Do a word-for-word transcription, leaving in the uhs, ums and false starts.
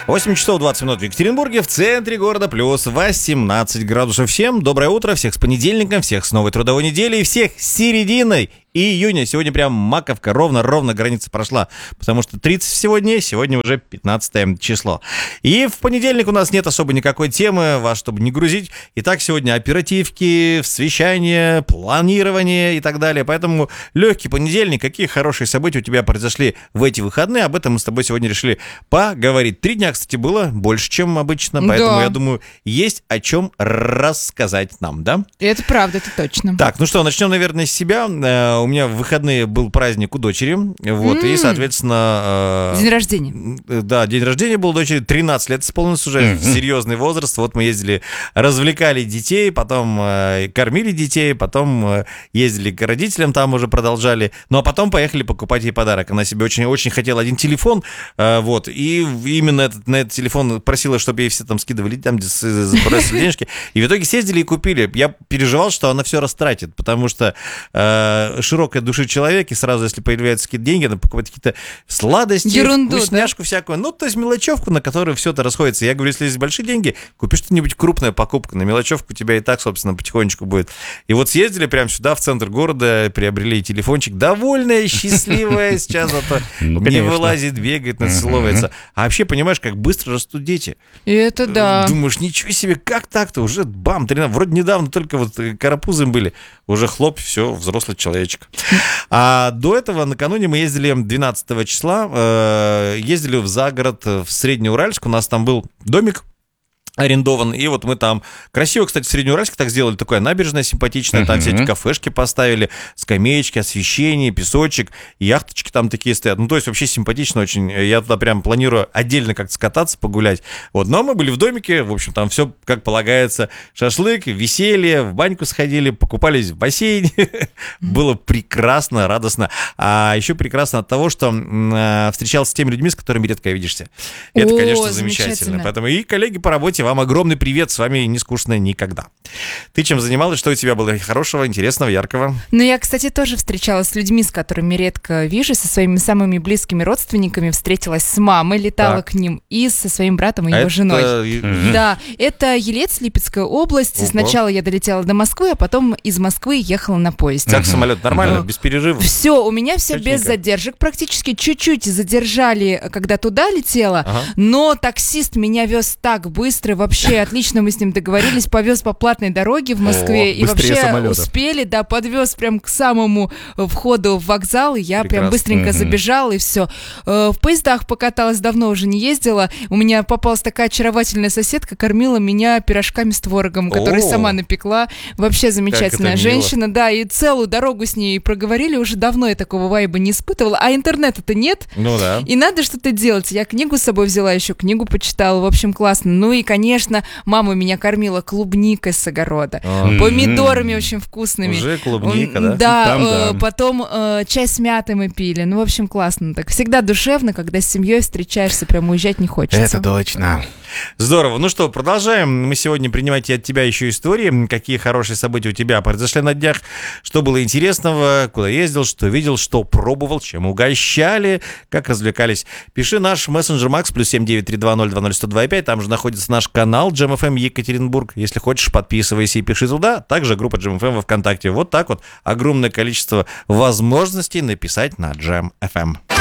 восемь часов двадцать минут в Екатеринбурге, в центре города, плюс восемнадцать градусов. Всем доброе утро, всех с понедельником, всех с новой трудовой неделей, всех с серединой июня. Сегодня прям маковка, ровно-ровно граница прошла, потому что тридцать всего дней, сегодня уже пятнадцатое число. И в понедельник у нас нет особо никакой темы, вас чтобы не грузить. Итак, сегодня оперативки, всвещание, планирование и так далее. Поэтому легкий понедельник. Какие хорошие события у тебя произошли в эти выходные? Об этом мы с тобой сегодня решили поговорить. Три дня, кстати, было больше, чем обычно, поэтому, да, я думаю, есть о чем рассказать нам, да? Это правда, это точно. Так, ну что, начнем, наверное, с себя. У меня в выходные был праздник у дочери, вот, mm-hmm. и, соответственно... День рождения. Да, день рождения был у дочери, тринадцать лет исполнилось уже, mm-hmm. серьезный возраст. Вот мы ездили, развлекали детей, потом э, кормили детей, потом э, ездили к родителям, там уже продолжали, ну а потом поехали покупать ей подарок. Она себе очень-очень хотела один телефон, э, вот, и именно этот, на этот телефон просила, чтобы ей все там скидывали, там забросили денежки, и в итоге съездили и купили. Я переживал, что она все растратит, потому что э, широкой души человек, и сразу, если появляются какие-то деньги, она покупает какие-то сладости, ерунду, вкусняшку, да? всякую, ну, то есть мелочевку, на которую все это расходится. Я говорю, если есть большие деньги, купи что-нибудь крупная покупка, на мелочевку у тебя и так, собственно, потихонечку будет. И вот съездили прямо сюда, в центр города, приобрели телефончик, довольная, счастливая, сейчас это не вылазит, бегает, нацеловывается. А вообще, понимаешь, как быстро растут дети. Это да. Думаешь, ничего себе, как так-то? Уже бам, тринадцать, вроде недавно только вот карапузы были, уже хлоп, все, взрослый человечек. А до этого накануне мы ездили двенадцатого числа, э, ездили в загород, в Среднеуральск, у нас там был домик арендован, и вот мы там красиво, кстати, в Среднеуральске так сделали, такая набережная симпатичная, uh-huh. там все эти кафешки поставили, скамеечки, освещение, песочек, яхточки там такие стоят, ну, то есть вообще симпатично очень, я туда прям планирую отдельно как-то скататься, погулять, вот, но мы были в домике, в общем, там все как полагается, шашлык, веселье, в баньку сходили, покупались в бассейне, было прекрасно, радостно, а еще прекрасно от того, что встречался с теми людьми, с которыми редко видишься, это, конечно, замечательно, поэтому и коллеги по работе, вам огромный привет, с вами не скучно никогда. Ты чем занималась, что у тебя было хорошего, интересного, яркого? Ну, я, кстати, тоже встречалась с людьми, с которыми редко вижу, со своими самыми близкими родственниками, встретилась с мамой, летала так. к ним, и со своим братом и его это... женой. Mm-hmm. Да, это Елец, Липецкая область. Ого. Сначала я долетела до Москвы, а потом из Москвы ехала на поезде. Как mm-hmm. самолет? Нормально, mm-hmm. без перерывов? Все, у меня все без задержек, практически чуть-чуть задержали, когда туда летела, ага. но таксист меня вез так быстро, вообще отлично мы с ним договорились, повез по платной дороге в Москве. О, и вообще самолета. Успели, да, подвез прям к самому входу в вокзал, и я прекрасно. Прям быстренько угу. забежала, и все. В поездах покаталась, давно уже не ездила. У меня попалась такая очаровательная соседка, кормила меня пирожками с творогом, которые О, сама напекла. Вообще замечательная женщина, да, и целую дорогу с ней проговорили, уже давно я такого вайба не испытывала, а интернета-то нет, ну да. И надо что-то делать. Я книгу с собой взяла, еще книгу почитала, в общем, классно. Ну и, конечно, мама меня кормила клубникой с огорода, mm-hmm. помидорами очень вкусными. Уже клубника, да? Да, Там, э, да. потом э, чай с мятой мы пили. Ну, в общем, классно. Так всегда душевно, когда с семьей встречаешься, прям уезжать не хочется. Это точно. Здорово. Ну что, продолжаем. Мы сегодня принимать от тебя еще истории. Какие хорошие события у тебя произошли на днях? Что было интересного? Куда ездил? Что видел? Что пробовал? Чем угощали? Как развлекались? Пиши наш мессенджер Макс плюс семь девять три два ноль два ноль сто два пять. Там же находится наш канал Джем эф эм Екатеринбург. Если хочешь, подписывайся и пиши туда. Также группа Джем эф эм во ВКонтакте. Вот так вот огромное количество возможностей написать на Джем эф эм.